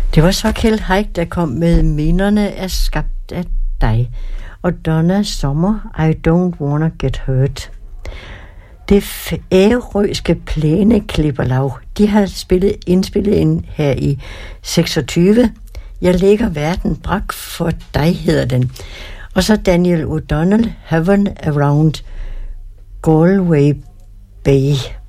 Det var så Kjeld Haik, der kom med Minderne er skabt af dig. Og Donna Summer, I Don't Wanna Get Hurt. Det ærøske plæneklipperlag, de har indspillet ind her i 26. Jeg lægger verden brak for dig, hedder den. Og så Daniel O'Donnell, Heaven Around Galway Bay.